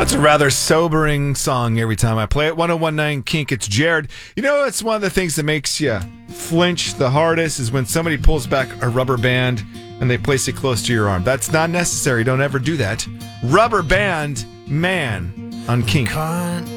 That's a rather sobering song every time I play it. 1019 Kink, it's Jared. You know, it's one of the things that makes you flinch the hardest is when somebody pulls back a rubber band and they place it close to your arm. That's not necessary. Don't ever do that. Rubber Band Man on Kink.